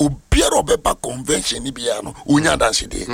obiara obeba convention ni bia no onya dance dey.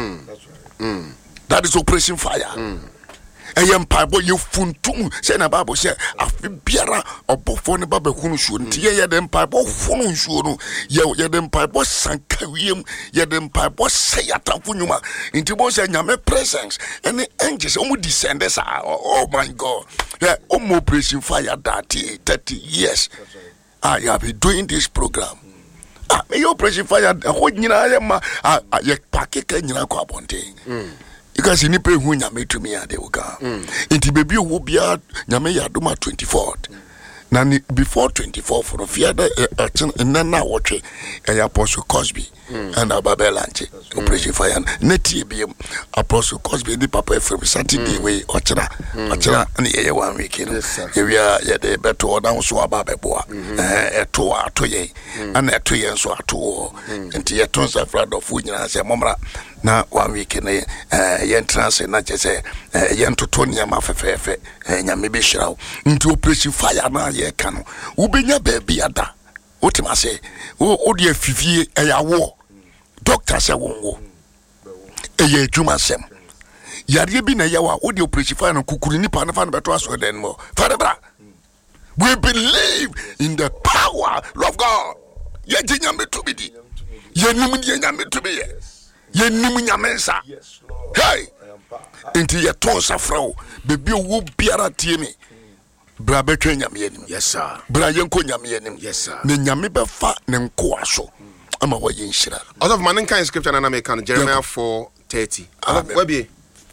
That is Operation Fire. Eyem paibo ye funtum say na Bible say afi biara obofo ne baba hunu suo nti ye dem paibo funu nsuo no ye dem paibo sankawiem ye dem paibo say atamfo nyuma nti bo say nyame presence any angels omu descenders oh my God. Yeah, Operation Fire that 30 years I have been doing this program. Me Operation Fire ho nyina ye ma ye pakeke nyina kwa bonten. Because in Nipe who nyame to me they will come. Inti baby will be at nyame yaduma 24th. Nani before 24 for a fiada and then now watch it Apostle Cosby and Ababelanche Operation Fire Neti be Apostle Cosby the papa from Saturday way Ochara and the 1 week we are the better down so ababeboa to ye and a 2 years so at all and the tons of friend of food as a momra na 1 week in yen trans na je say yen to tonya mafefefe nyame be shiraw into Operation Fire na ye kanu ubenya baby ada otima say o de afifie eyawo doctor say wonwo eye adwuma sem yare bi na yawa o de Operation Fire na kukuru nipa na fa na beto aso den mo father we believe in the power of God ye nyame to be di ye nim ye nyame to be ye nim nyame nsa hey enti ye ton safrawo bebi owo biara tie me bra betwe nyame yanim yes sir bra yenko nyame yanim yes sir ne nyame befa ne nko aso ama wa yenhira out of man kan scripture na make kan Jeremiah 4:30 where be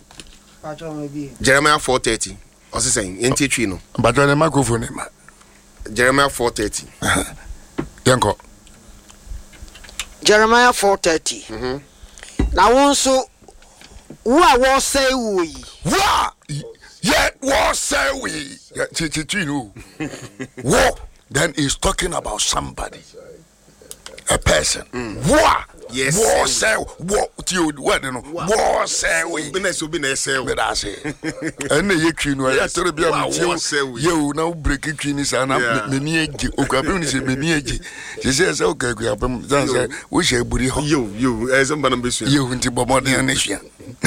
Jeremiah 4:30 also saying enti twi no but the microphone ma Jeremiah 4:30 yanko Jeremiah 4:30 na wonso wo a wo say wo yi wa yet wo say we no wo then he's talking about somebody a person wa yes wo say wo ti what no wo say we be na say me da say ene ye twi no ya tere bia me ti ye na break twi ni sa na me ni eji okwabe ni se me ni eji se se okagua bam dan say wo she buri ho yo somebody be sure yo nti bomoden na hia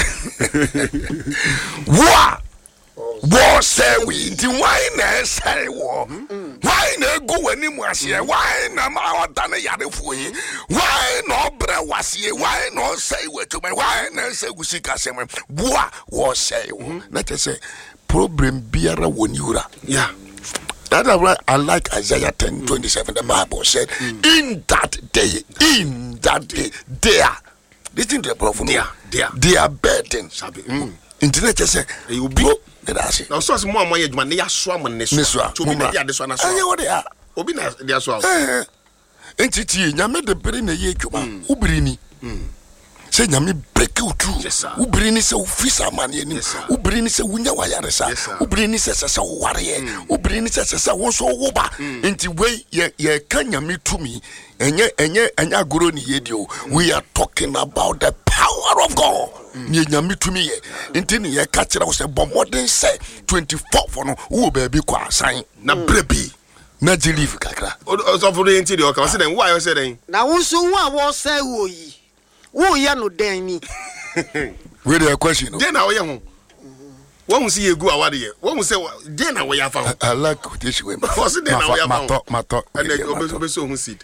wa wo say we nti why na say wo why na go wani mu ase why na ma odane yarefo yi why no bre wase why no say we to me why na say gusika sem wo say wo na say problem biara woni ura yeah. That's why I like Isaiah 10:27. The Bible said, in that day, they are. Listen to the prophet. They are burdened. Internet say, you be. Now, so as more money, man, they are swarming this. To be there, this one. I know what they are. Obina, they are swam. Entity, Yame the brain a year, Ubrini. Say nyame break you through ubrini se ufisa mani ni ubrini se wunya wayare sa ubrini se sesa ware ubrini se sesa wonso woba enti we ye kan nyame tumi enye agoro ni yedio we are talking about the power of God ni nyame tumi ye enti ni ye ka kira wo se bomodin se 24 for no wo ba bi kwa asan na brebi na jelief kakra so for the enti de o ka say den why you say den na wonso wo a wo say wo yi wo ya no dan ni we the question den na wo ye ho wo see you go awade ye wo say den na wo ya fa I like this way for say den na wo ya fa mato and obe so hu seed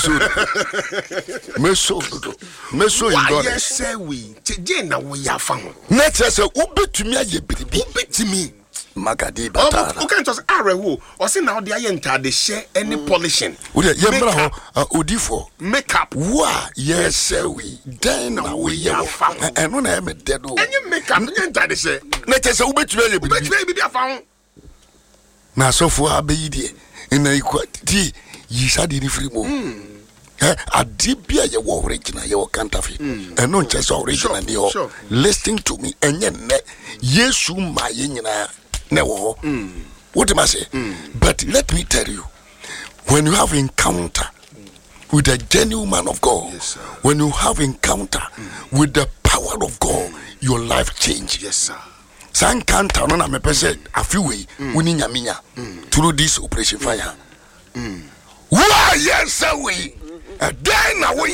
meso why you say we den na wo ya fa ho na say ubetumi aye biribi ubetumi magadi bata o kan just arewo o say na o de aye ntade share any polishing we dey yembra ho odifo makeup wa yes we den na we ya fa eno na me dedo any makeup any ntade share na say ubetumi aye biribi afa ho na sofo abeyidie ina ikwati yisade ni free mo adibia ye wo original ye wo counterfeit eno nche so original ni ho listen to me enye ne yesu ma ye nyina ne wo what am I say but let me tell you when you have encounter with a genuine man of God when you have encounter with the power of God your life change yes sir san counter no na me pese afiwe woni nyaminya through this Operation Fire why yes we then we